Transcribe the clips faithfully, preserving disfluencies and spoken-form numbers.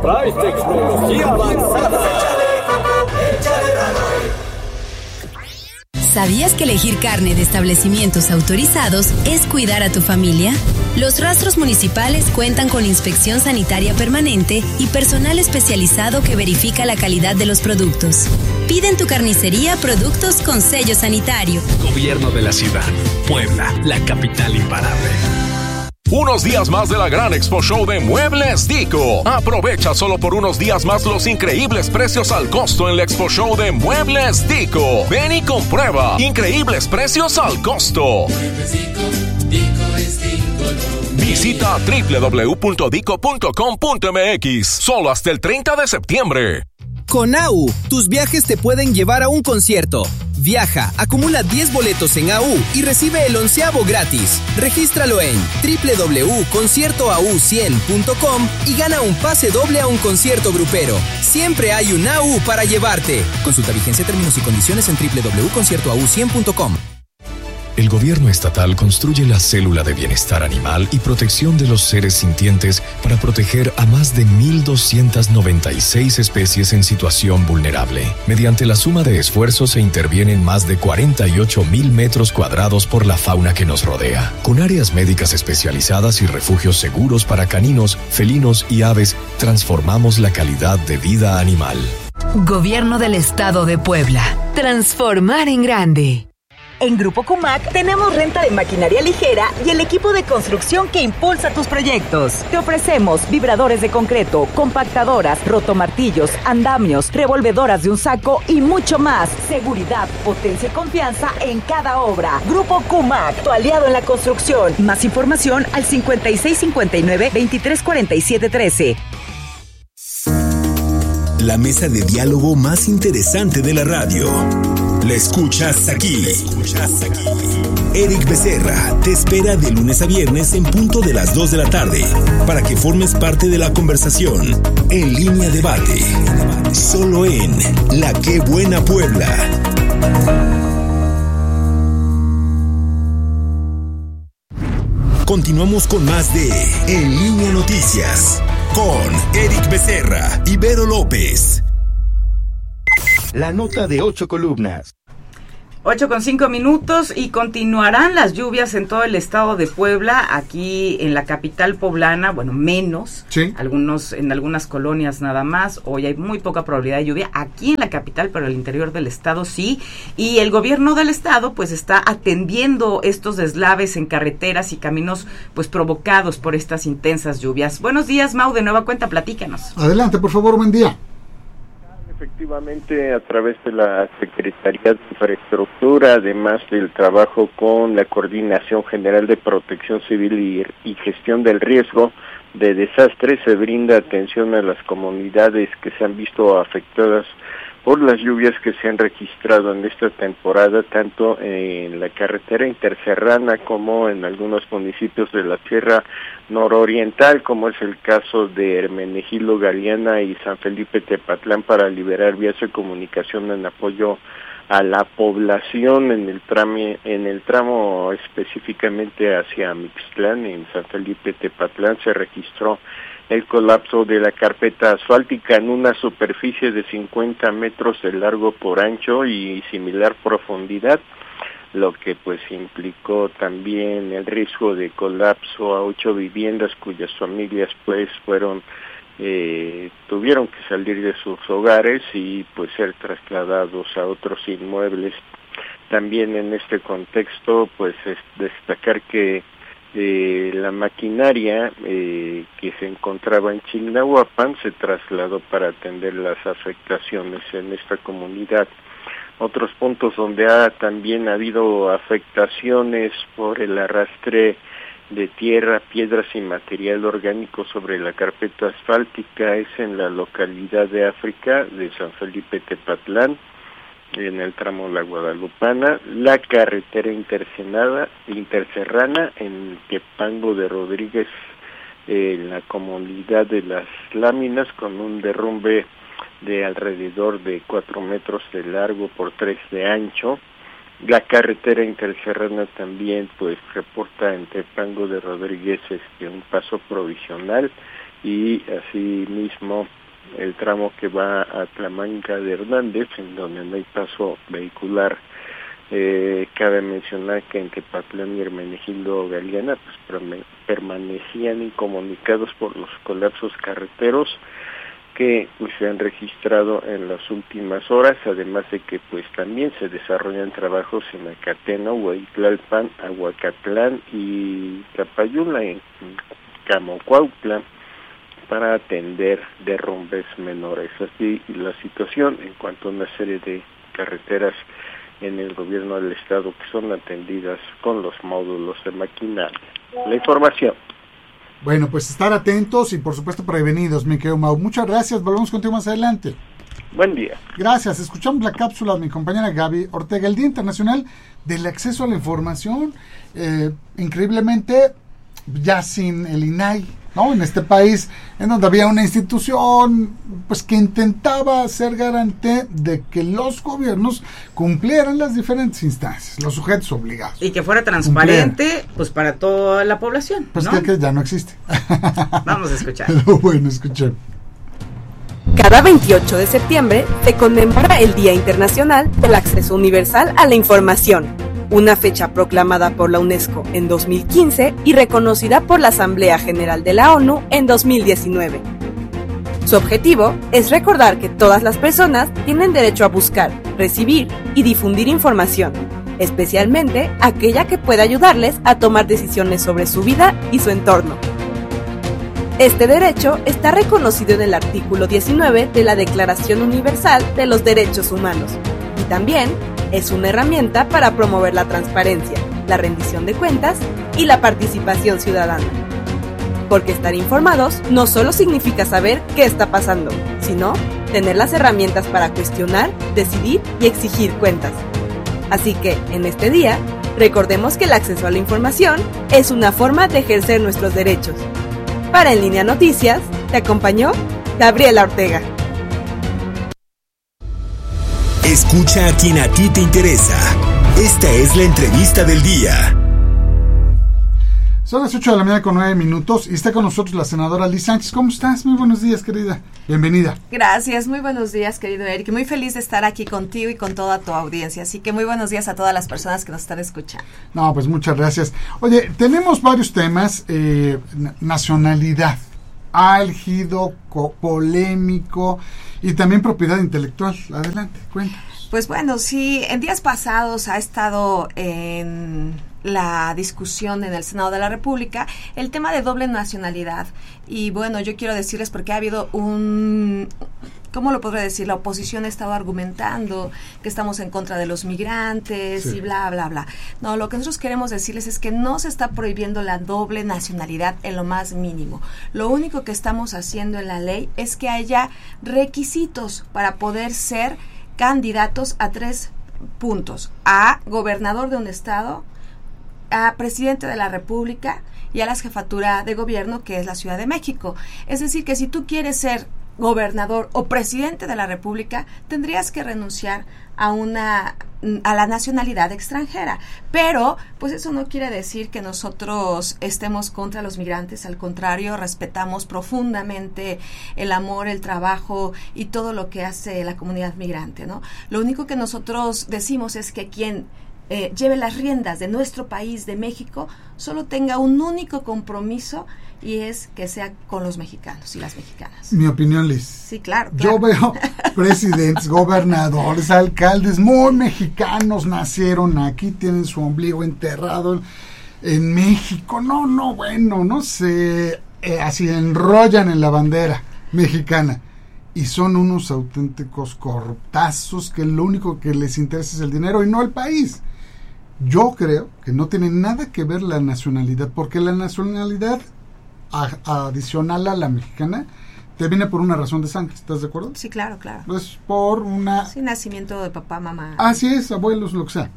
traes tecnología avanzada. ¿Sabías que elegir carne de establecimientos autorizados es cuidar a tu familia? Los rastros municipales cuentan con inspección sanitaria permanente y personal especializado que verifica la calidad de los productos. Pide en tu carnicería productos con sello sanitario. Gobierno de la Ciudad. Puebla, la capital imparable. Unos días más de la gran Expo Show de Muebles Dico. Aprovecha solo por unos días más los increíbles precios al costo en la Expo Show de Muebles Dico. Ven y comprueba. Increíbles precios al costo. Muebles Dico, Dico es Dico. Visita doble u doble u doble u punto dico punto com punto m x. Solo hasta el treinta de septiembre. Con A U, tus viajes te pueden llevar a un concierto. Viaja, acumula diez boletos en A U y recibe el onceavo gratis. Regístralo en doble u doble u doble u punto concierto a u cien punto com y gana un pase doble a un concierto grupero. Siempre hay un A U para llevarte. Consulta vigencia, términos y condiciones en doble u doble u doble u punto concierto a u cien punto com. El gobierno estatal construye la célula de bienestar animal y protección de los seres sintientes para proteger a más de mil doscientas noventa y seis especies en situación vulnerable. Mediante la suma de esfuerzos se intervienen más de cuarenta y ocho mil metros cuadrados por la fauna que nos rodea. Con áreas médicas especializadas y refugios seguros para caninos, felinos y aves, transformamos la calidad de vida animal. Gobierno del Estado de Puebla. Transformar en grande. En Grupo Cumac tenemos renta de maquinaria ligera y el equipo de construcción que impulsa tus proyectos. Te ofrecemos vibradores de concreto, compactadoras, rotomartillos, andamios, revolvedoras de un saco y mucho más. Seguridad, potencia y confianza en cada obra. Grupo Cumac, tu aliado en la construcción. Más información al cincuenta y seis cincuenta y nueve veintitrés cuarenta y siete trece. La mesa de diálogo más interesante de la radio. La escuchas aquí. La escuchas aquí. Eric Becerra te espera de lunes a viernes en punto de las dos de la tarde para que formes parte de la conversación en Línea Debate. Solo en La Qué Buena Puebla. Continuamos con más de En Línea Noticias con Eric Becerra y Vero López. La nota de ocho columnas. Ocho con cinco minutos y continuarán las lluvias en todo el estado de Puebla, aquí en la capital poblana, bueno, menos, sí. algunos en algunas colonias nada más. Hoy hay muy poca probabilidad de lluvia aquí en la capital, pero el interior del estado sí. Y el gobierno del estado pues está atendiendo estos deslaves en carreteras y caminos pues provocados por estas intensas lluvias. Buenos días, Mau, de nueva cuenta, platícanos. Adelante, por favor, buen día. Efectivamente, a través de la Secretaría de Infraestructura, además del trabajo con la Coordinación General de Protección Civil y, y Gestión del Riesgo de Desastres, se brinda atención a las comunidades que se han visto afectadas por las lluvias que se han registrado en esta temporada, tanto en la carretera interserrana como en algunos municipios de la Sierra Nororiental, como es el caso de Hermenegildo Galeana y San Felipe Tepatlán, para liberar vías de comunicación en apoyo a la población en el tramo, en el tramo específicamente hacia Mixtlán. En San Felipe Tepatlán se registró el colapso de la carpeta asfáltica en una superficie de cincuenta metros de largo por ancho y similar profundidad, lo que pues implicó también el riesgo de colapso a ocho viviendas cuyas familias pues fueron eh, tuvieron que salir de sus hogares y pues ser trasladados a otros inmuebles. También en este contexto pues es destacar que Eh, la maquinaria eh, que se encontraba en Chignahuapan se trasladó para atender las afectaciones en esta comunidad. Otros puntos donde ha también habido afectaciones por el arrastre de tierra, piedras y material orgánico sobre la carpeta asfáltica es en la localidad de África de San Felipe Tepatlán, en el tramo La Guadalupana, la carretera intercenada, interserrana en Tepango de Rodríguez, eh, en la comunidad de Las Láminas, con un derrumbe de alrededor de cuatro metros de largo por tres de ancho. La carretera interserrana también pues reporta en Tepango de Rodríguez este un paso provisional y asimismo el tramo que va a Tlamanca de Hernández, en donde no hay paso vehicular. Eh, cabe mencionar que entre Patlán y Hermenegildo Galeana pues permanecían incomunicados por los colapsos carreteros que pues, se han registrado en las últimas horas, además de que pues también se desarrollan trabajos en Acateno, Huaytlalpan, Aguacatlán y Capayula, en Camocuautla, para atender derrumbes menores. Así la situación en cuanto a una serie de carreteras en el gobierno del estado que son atendidas con los módulos de maquinaria. La información. Bueno, pues estar atentos y por supuesto prevenidos, mi querido Mau. Muchas gracias, volvemos contigo más adelante. Buen día. Gracias, escuchamos la cápsula de mi compañera Gaby Ortega, el Día Internacional del Acceso a la Información. Eh, increíblemente, ya sin el I N A I, ¿no? En este país, en donde había una institución pues que intentaba ser garante de que los gobiernos cumplieran las diferentes instancias, los sujetos obligados. Y que fuera transparente, cumplieran. Pues para toda la población, pues ¿no? que, que ya no existe. Vamos a escuchar. Pero bueno, escuchar. Cada veintiocho de septiembre se conmemora el Día Internacional del Acceso Universal a la Información, una fecha proclamada por la UNESCO en dos mil quince y reconocida por la Asamblea General de la ONU en dos mil diecinueve. Su objetivo es recordar que todas las personas tienen derecho a buscar, recibir y difundir información, especialmente aquella que pueda ayudarles a tomar decisiones sobre su vida y su entorno. Este derecho está reconocido en el artículo diecinueve de la Declaración Universal de los Derechos Humanos y también es una herramienta para promover la transparencia, la rendición de cuentas y la participación ciudadana. Porque estar informados no solo significa saber qué está pasando, sino tener las herramientas para cuestionar, decidir y exigir cuentas. Así que, en este día, recordemos que el acceso a la información es una forma de ejercer nuestros derechos. Para En Línea Noticias, te acompañó Gabriela Ortega. Escucha a quien a ti te interesa. Esta es la entrevista del día. Son las ocho de la mañana con nueve minutos y está con nosotros la senadora Liz Sánchez. ¿Cómo estás? Muy buenos días, querida. Bienvenida. Gracias, muy buenos días, querido Eric. Muy feliz de estar aquí contigo y con toda tu audiencia. Así que muy buenos días a todas las personas que nos están escuchando. No, pues muchas gracias. Oye, tenemos varios temas. Eh, nacionalidad, álgido, co- polémico y también propiedad intelectual. Adelante, cuéntanos. Pues bueno, sí, en días pasados ha estado en la discusión en el Senado de la República el tema de doble nacionalidad. Y bueno, yo quiero decirles porque ha habido un... ¿Cómo lo podré decir? La oposición ha estado argumentando que estamos en contra de los migrantes sí. y bla, bla, bla. No, lo que nosotros queremos decirles es que no se está prohibiendo la doble nacionalidad en lo más mínimo. Lo único que estamos haciendo en la ley es que haya requisitos para poder ser candidatos a tres puntos: a gobernador de un estado, a presidente de la República y a la jefatura de gobierno, que es la Ciudad de México. Es decir, que si tú quieres ser gobernador o presidente de la República, tendrías que renunciar a una a la nacionalidad extranjera. Pero pues eso no quiere decir que nosotros estemos contra los migrantes. Al contrario, respetamos profundamente el amor, el trabajo y todo lo que hace la comunidad migrante, ¿no? Lo único que nosotros decimos es que quien eh, lleve las riendas de nuestro país, de México, solo tenga un único compromiso, y es que sea con los mexicanos y las mexicanas. Mi opinión, Liz. Sí, claro. Yo claro. veo presidentes, gobernadores, alcaldes muy mexicanos, nacieron aquí, tienen su ombligo enterrado en, en México. No, no, bueno, no sé, eh, así enrollan en la bandera mexicana. Y son unos auténticos corruptazos que lo único que les interesa es el dinero y no el país. Yo creo que no tiene nada que ver la nacionalidad, porque la nacionalidad a, adicional a la mexicana te viene por una razón de sangre, ¿estás de acuerdo? Sí, claro, claro. Pues por una... Sí, nacimiento de papá, mamá. Así es, abuelos, lo que sea.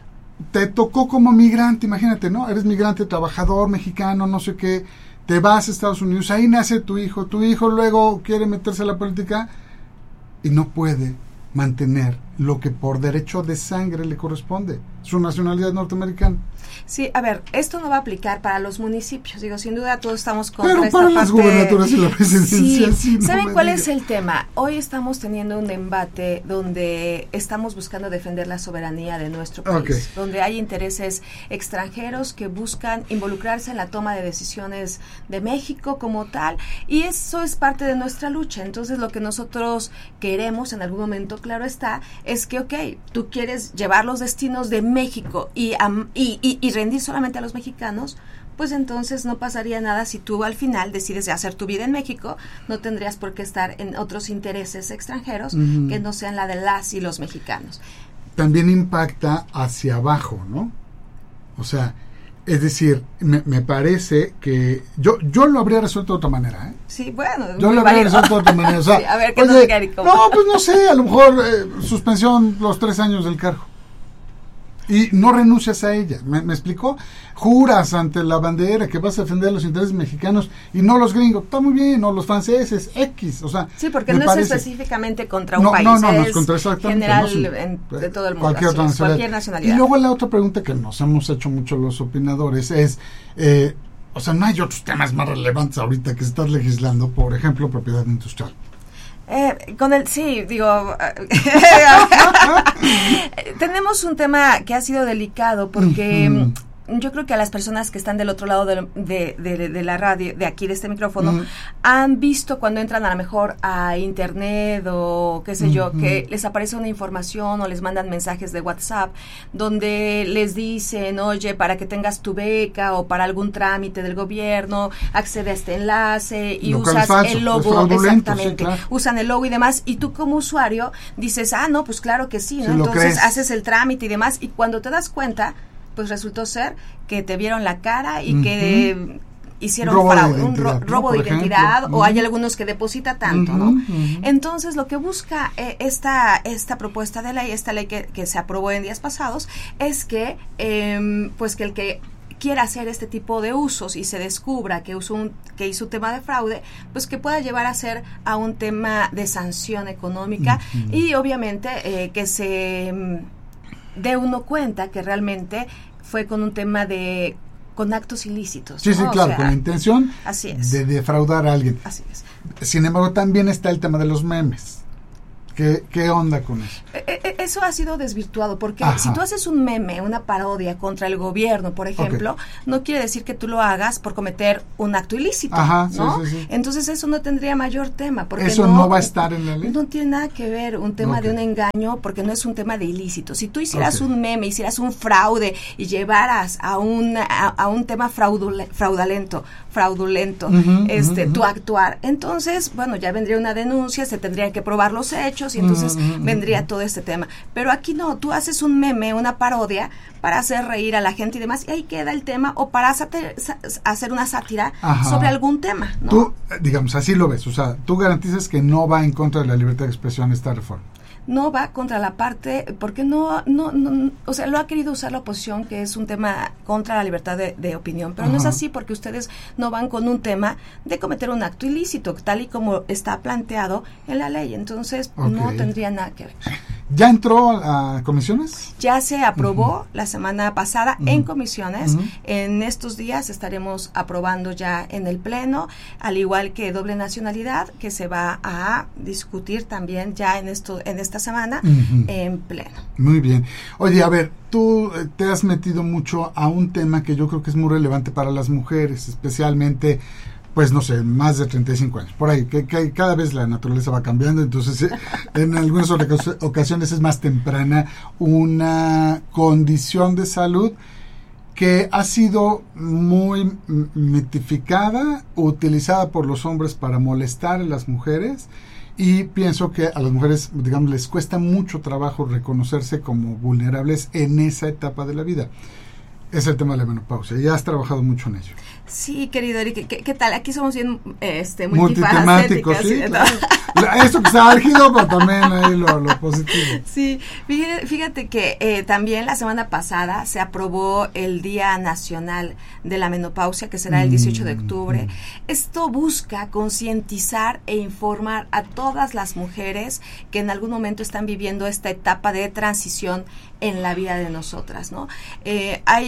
Te tocó como migrante, imagínate, ¿no? Eres migrante, trabajador, mexicano, no sé qué, te vas a Estados Unidos, ahí nace tu hijo, tu hijo luego quiere meterse a la política y no puede mantener lo que por derecho de sangre le corresponde, su nacionalidad norteamericana. Sí, a ver, esto no va a aplicar para los municipios, digo, sin duda todos estamos contra Pero esta para parte. las gubernaturas y la presidencia, sí, sí, no ¿saben cuál diga. es el tema? Hoy estamos teniendo un embate donde estamos buscando defender la soberanía de nuestro país, okay. donde hay intereses extranjeros que buscan involucrarse en la toma de decisiones de México como tal, y eso es parte de nuestra lucha. Entonces, lo que nosotros queremos en algún momento, claro está, es que, ok, tú quieres llevar los destinos de México y, um, y, y, y rendir solamente a los mexicanos, pues entonces no pasaría nada si tú al final decides hacer tu vida en México, no tendrías por qué estar en otros intereses extranjeros uh-huh. que no sean la de las y los mexicanos. También impacta hacia abajo, ¿no? O sea, es decir, me, me parece que yo yo lo habría resuelto de otra manera, ¿eh? Sí, bueno. Yo lo habría resuelto de otra manera. O sea, sí, a ver, ¿qué oye, no te queda? No, pues no sé, a lo mejor eh, suspensión los tres años del cargo. Y no renuncias a ella. ¿Me, me explicó? Juras ante la bandera que vas a defender los intereses mexicanos y no los gringos. Está muy bien, o los franceses, X. O sea, sí, porque no parece. es específicamente contra un no, país. No, no, no es es contra exactamente. general no, sí, en, de todo el mundo. Cualquier, otra es, nacionalidad. cualquier nacionalidad. Y luego la otra pregunta que nos hemos hecho mucho los opinadores es, eh, o sea, no hay otros temas más relevantes ahorita que se están legislando, por ejemplo, propiedad industrial. Eh, con el, sí, digo, tenemos un tema que ha sido delicado porque uh-huh. yo creo que a las personas que están del otro lado de, de, de, de la radio, de aquí, de este micrófono, uh-huh. han visto cuando entran a lo mejor a internet o qué sé uh-huh. yo, que les aparece una información o les mandan mensajes de WhatsApp donde les dicen, oye, para que tengas tu beca o para algún trámite del gobierno, accede a este enlace y Lo usas falso, el logo, exactamente, sí, claro. usan el logo y demás, y tú como usuario dices, ah, no, pues claro que sí, ¿no? Sí, entonces crees. haces el trámite y demás, y cuando te das cuenta, pues resultó ser que te vieron la cara y uh-huh. que hicieron robo fraude, un ro- ¿no? robo de identidad, ejemplo. o uh-huh. hay algunos que deposita tanto, uh-huh, ¿no? Uh-huh. Entonces, lo que busca eh, esta esta propuesta de ley, esta ley que, que se aprobó en días pasados, es que, eh, pues que el que quiera hacer este tipo de usos y se descubra que, usó un, que hizo un tema de fraude, pues que pueda llevar a ser a un tema de sanción económica uh-huh. y obviamente eh, que se mm, dé uno cuenta que realmente fue con un tema de con actos ilícitos. Sí, ¿no? sí, O claro, sea, con la intención así es. de defraudar a alguien. Así es. Sin embargo, también está el tema de los memes. ¿Qué, qué onda con eso? Eh, eso ha sido desvirtuado, porque Ajá. si tú haces un meme, una parodia contra el gobierno, por ejemplo, okay. no quiere decir que tú lo hagas por cometer un acto ilícito, Ajá, ¿no? Sí, sí, sí. Entonces eso no tendría mayor tema, porque eso no, no va a estar en la ley. No tiene nada que ver un tema okay. de un engaño, porque no es un tema de ilícito. Si tú hicieras okay. un meme, hicieras un fraude y llevaras a un a, a un tema fraudule, fraudulento, fraudulento, uh-huh, este, uh-huh. tu actuar, entonces, bueno, ya vendría una denuncia, se tendrían que probar los hechos y entonces uh-huh. vendría todo este tema. Pero aquí no, tú haces un meme, una parodia para hacer reír a la gente y demás, y ahí queda el tema, o para satir, hacer una sátira Ajá. sobre algún tema, ¿no? Tú, digamos, así lo ves, o sea, tú garantizas que no va en contra de la libertad de expresión esta reforma. No va contra la parte, porque no, no, no, o sea, lo ha querido usar la oposición, que es un tema contra la libertad de, de opinión, pero Ajá. no es así, porque ustedes no van con un tema de cometer un acto ilícito, tal y como está planteado en la ley, entonces okay. no tendría nada que ver. ¿Ya entró a comisiones? Ya se aprobó uh-huh. la semana pasada uh-huh. en comisiones. Uh-huh. En estos días estaremos aprobando ya en el Pleno, al igual que doble nacionalidad, que se va a discutir también ya en esto en esta semana uh-huh. en Pleno. Muy bien. Oye, a ver, tú te has metido mucho a un tema que yo creo que es muy relevante para las mujeres, especialmente pues no sé, más de treinta y cinco años, por ahí, que, que cada vez la naturaleza va cambiando, entonces eh, en algunas ocasiones es más temprana una condición de salud que ha sido muy mitificada, utilizada por los hombres para molestar a las mujeres, y pienso que a las mujeres, digamos, les cuesta mucho trabajo reconocerse como vulnerables en esa etapa de la vida. Es el tema de la menopausia, ya has trabajado mucho en ello. Sí, querido Eric, ¿qué, qué tal? Aquí somos bien este, multifacéticos. Sí, claro. Esto que está álgido, pero también ahí lo, lo positivo. Sí, fíjate, fíjate que eh, también la semana pasada se aprobó el Día Nacional de la Menopausia, que será el dieciocho de octubre. Mm. Esto busca concientizar e informar a todas las mujeres que en algún momento están viviendo esta etapa de transición en la vida de nosotras, ¿no? Eh, hay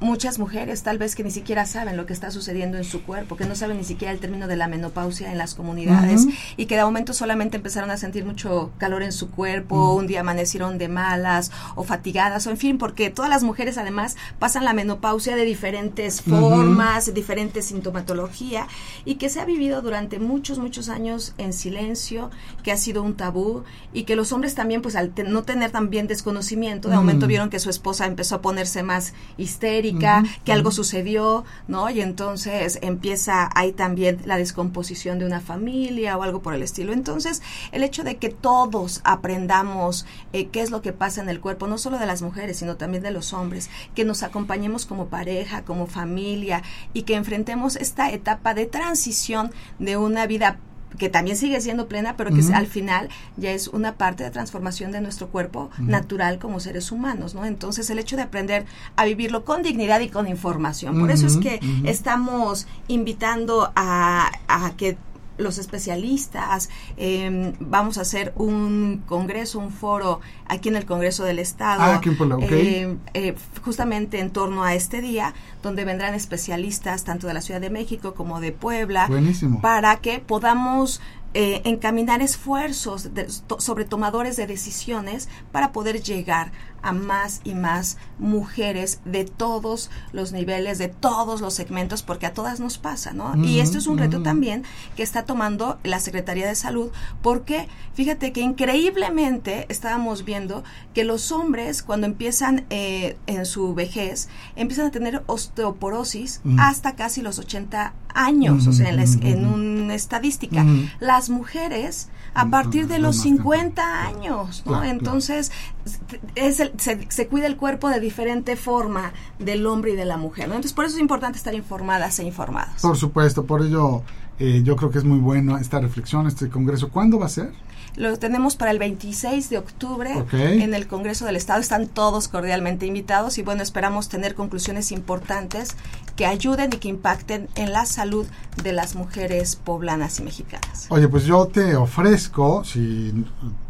muchas mujeres tal vez que ni siquiera saben lo que está sucediendo en su cuerpo, que no saben ni siquiera el término de la menopausia en las comunidades, uh-huh. y que de momento solamente empezaron a sentir mucho calor en su cuerpo, uh-huh. un día amanecieron de malas o fatigadas, o en fin, porque todas las mujeres además pasan la menopausia de diferentes formas, uh-huh. diferentes sintomatología, y que se ha vivido durante muchos, muchos años en silencio, que ha sido un tabú, y que los hombres también, pues al te- no tener también desconocimiento, de uh-huh. momento vieron que su esposa empezó a ponerse más histérica, uh-huh. que algo sucedió, ¿no? Y entonces empieza ahí también la descomposición de una familia o algo por el estilo. Entonces, el hecho de que todos aprendamos eh, qué es lo que pasa en el cuerpo, no solo de las mujeres, sino también de los hombres, que nos acompañemos como pareja, como familia, y que enfrentemos esta etapa de transición de una vida que también sigue siendo plena, pero que uh-huh. al final ya es una parte de transformación de nuestro cuerpo uh-huh. natural como seres humanos, ¿no? Entonces, el hecho de aprender a vivirlo con dignidad y con información. Por uh-huh. eso es que uh-huh. estamos invitando a, a que los especialistas, eh, vamos a hacer un congreso, un foro aquí en el Congreso del Estado, ah, aquí en Puebla, okay. eh, eh, justamente en torno a este día, donde vendrán especialistas tanto de la Ciudad de México como de Puebla, buenísimo, para que podamos eh, encaminar esfuerzos de, to, sobre tomadores de decisiones para poder llegar a más y más mujeres de todos los niveles, de todos los segmentos, porque a todas nos pasa, ¿no? Uh-huh, y esto es un reto uh-huh. también que está tomando la Secretaría de Salud, porque fíjate que increíblemente estábamos viendo que los hombres, cuando empiezan eh, en su vejez, empiezan a tener osteoporosis uh-huh. hasta casi los ochenta años, uh-huh, o sea, en, la, uh-huh. en una estadística. Uh-huh. Las mujeres a partir de los cincuenta años, ¿no? Claro, Entonces, claro. es el, se, se cuida el cuerpo de diferente forma del hombre y de la mujer, ¿no? Entonces, por eso es importante estar informadas e informados. Por supuesto, por ello eh, yo creo que es muy bueno esta reflexión, este congreso. ¿Cuándo va a ser? Lo tenemos para el veintiséis de octubre okay. en el Congreso del Estado. Están todos cordialmente invitados y bueno, esperamos tener conclusiones importantes que ayuden y que impacten en la salud de las mujeres poblanas y mexicanas. Oye, pues yo te ofrezco, si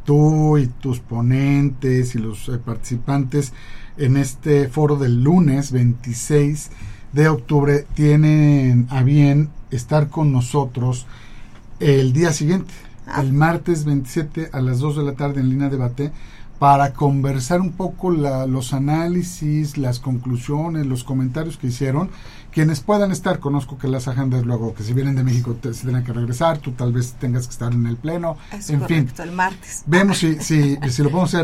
tú y tus ponentes y los eh, participantes en este foro del lunes veintiséis de octubre tienen a bien estar con nosotros el día siguiente, ah. el martes veintisiete a las dos de la tarde en Línea Debate, para conversar un poco la, los análisis, las conclusiones, los comentarios que hicieron. Quienes puedan estar, conozco que las agendas luego, que si vienen de México te, se tienen que regresar, tú tal vez tengas que estar en el pleno, es en correcto, fin. El martes. Vemos si, si, si lo podemos hacer